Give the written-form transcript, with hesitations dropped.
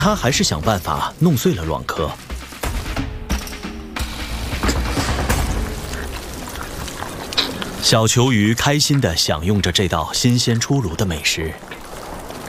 他还是想办法弄碎了卵壳。小球鱼开心地享用着这道新鲜出炉的美食。